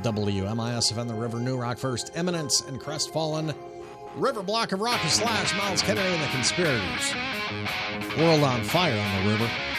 WMISFN, the River, New Rock First, Eminence, and Crestfallen. River Block of Rock / Miles Kennedy and the Conspirators. World on Fire on the River.